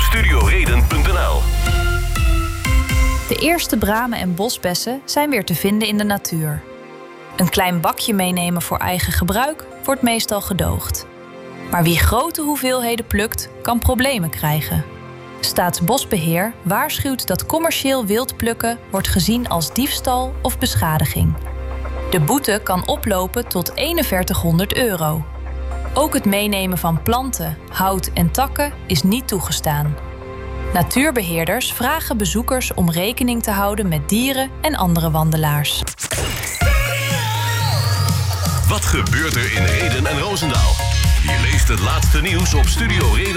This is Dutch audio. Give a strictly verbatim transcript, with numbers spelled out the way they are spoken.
studio reden punt n l. De eerste bramen en bosbessen zijn weer te vinden in de natuur. Een klein bakje meenemen voor eigen gebruik wordt meestal gedoogd. Maar wie grote hoeveelheden plukt, kan problemen krijgen. Staatsbosbeheer waarschuwt dat commercieel wild plukken wordt gezien als diefstal of beschadiging. De boete kan oplopen tot eenenveertighonderd euro. Ook het meenemen van planten, hout en takken is niet toegestaan. Natuurbeheerders vragen bezoekers om rekening te houden met dieren en andere wandelaars. Wat gebeurt er in Rheden en Roosendaal? Je leest het laatste nieuws op Studio Reden.